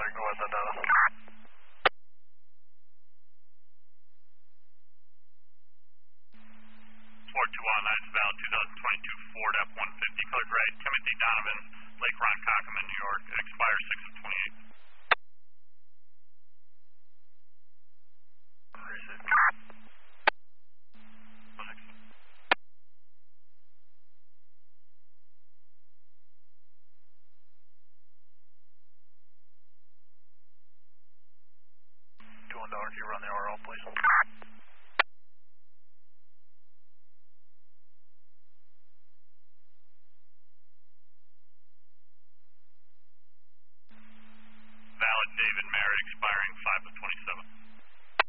Roger, go with the data. 4219 valid 2022 Ford F-150, color gray, Timothy Donovan, Lake Ronkonkoma, New York. It expires 6 of 28. $200, you run the RL, please.